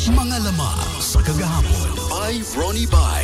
Mga lamang sa kagahapon by Ronnie Bay.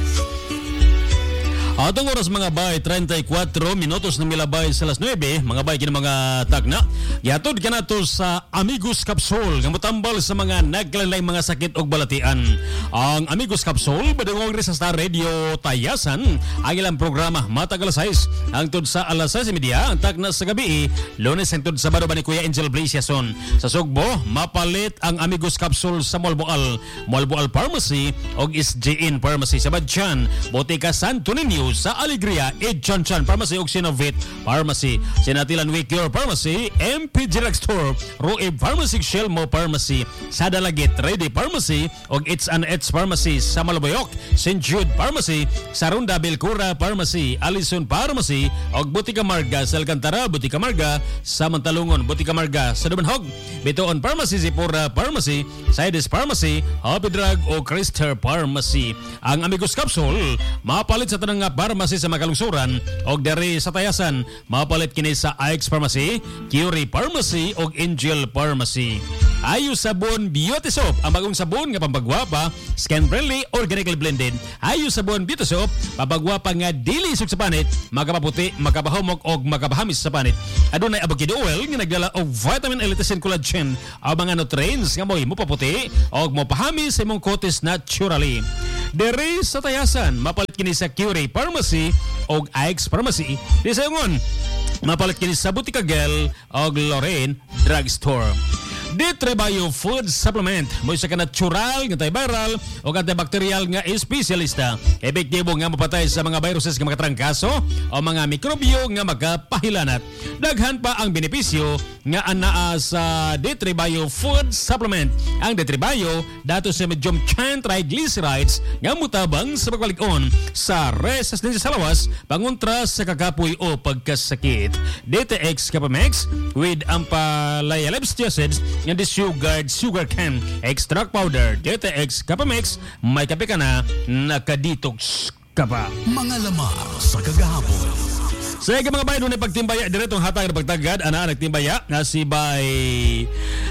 Atong oras mga bay, 34 minutos na milabay sa alas 9, mga bay kina mga tagna. Yatod ka na to sa Amigos Capsule, nga mutambal sa mga nagkalaylay mga sakit o balatian. Ang Amigos Capsule, badungog rin sa Star Radio Tayasan, ang ilang programa matag alas 6, hangtod sa alas 6:30, ang tagna sa gabi, Lunes hangtod Sabado ba ni Kuya Angel Briciason. Sa Sugbo, mapalit ang Amigos Capsule sa Malboal Pharmacy o SGN Pharmacy. Sa Badjan, Botica Santo Niño, sa Alegria, Chan Pharmacy o Sinovit Pharmacy, Sinatilan We Cure Pharmacy, MP Direct Store, Roeb Pharmacy, Shelmo Pharmacy, sa Dalagit, Ready Pharmacy o It's an It's Pharmacy, sa Malabayok, St. Jude Pharmacy, sa Ronda Belcura Pharmacy, Alison Pharmacy o Butika Marga, sa Alcantara, Butika Marga, sa Mantalungon, Butika Marga, sa Dumanhog, Bitoon Pharmacy, Zipura Pharmacy, Sidis Pharmacy, Happy Drug o Krister Pharmacy. Ang Amigos Capsule, mapalit sa tanang pharmacy sa Makalungsuran o dari sa Tayasan, mapalit kini sa Ix Pharmacy, Curie Pharmacy o Angel Pharmacy. Ayo sabon Beauty Soap, ang bagong sabon nga pampagwapa, skin friendly, organically blended. Ayo sabon Beauty Soap, pampagwapa nga dili isog sa panit, makapaputi, makapahumok o makapahamis sa panit. Adunay avocado oil nga nagdala og vitamin L-lysine collagen, ang mga nutrients nga mo paputi o mopahamis sa imong kutis naturally. Dere sa Tayasan, mapalit kini sa Curie Pharmacy o Ix Pharmacy. Di sa yungon, mapalit kini sa Butika Gel o Lorraine Drugstore. Detribayo Food Supplement, mo isa ka natural, antiviral o antibacterial nga espesyalista. Epektibo nga mapatay sa mga viruses nga makatrangkaso o mga mikrobyo nga makapahilanat. Daghan pa ang benepisyo nga anaa sa Detribayo Food Supplement. Ang Detribayo dato sa medium chain triglycerides nga mutabang sa pagbalig-on sa resistensya sa lawas pangontra sa kakapoy o pagkasakit. DTX Capamex with ampalaya-leps acids and the sugar cane extract powder. DTX Capamex, may kape ka na, nakadetox ka pa. Mga lamang sa kagahapon. Sa mga bayan, doon ay pagtimbaya, diretong hatag na pagtagad, nagtimbaya, nga si Bay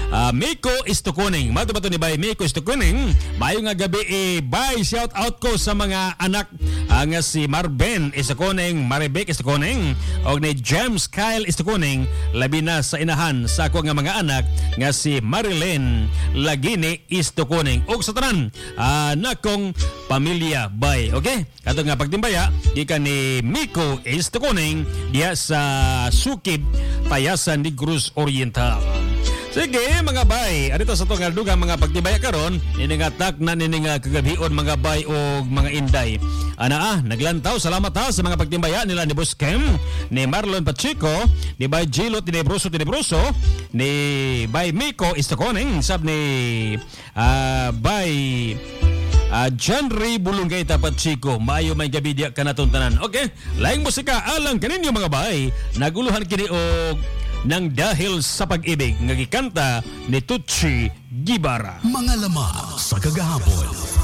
Miko Istokuning. Mato ni Bay Miko Istokuning, mayo nga gabi, Bay, shout out ko sa mga anak, nga si Marben Istokuning, Maribek Istokuning, o ni James Kyle Istokuning, labi na sa inahan sa ako nga mga anak, nga si Marilyn Lagini Istokuning. O sa tanan, nakong pamilya, Bay. Okay? Kato nga pagtimbaya, ikan ni Miko Istokuning, diya sa Sukib, Tayasan, Negros Oriental. Sige mga bay, adito sa itong dugang mga pagtibaya karon, iningatak na nininga kagabion mga bay o mga inday. Naglantaw, salamat sa mga pagtimbaya nila ni Boss Kem, ni Marlon Pacheco, ni Bay Gilo Tinebroso, ni Bay Miko Istokuning, sab ni Bay John Ray Bulungay tapat Chico, mayo may gabi diya kanatuntanan. Okay, laing musika alang kaninyo mga bay, naguluhan kini og nang dahil sa pag-ibig nga gikanta ni Tucci Gibara. Mga lamang sa kagahapon.